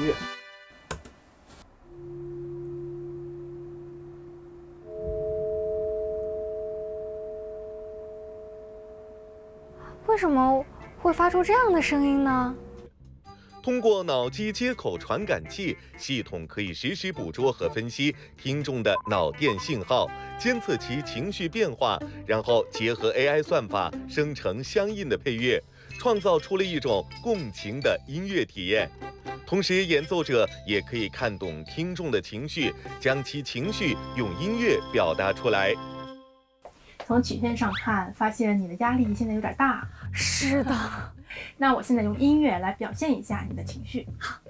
乐。 为什么会发出这样的声音呢？ 通过脑机接口传感器，系统可以实时捕捉和分析听众的脑电信号，监测其情绪变化，然后结合 AI 算法生成相应的配乐，创造出了一种共情的音乐体验。同时，演奏者也可以看懂听众的情绪，将其情绪用音乐表达出来。 从曲线上看，发现你的压力现在有点大。 是的。 那我现在用音乐来表现一下你的情绪。 好。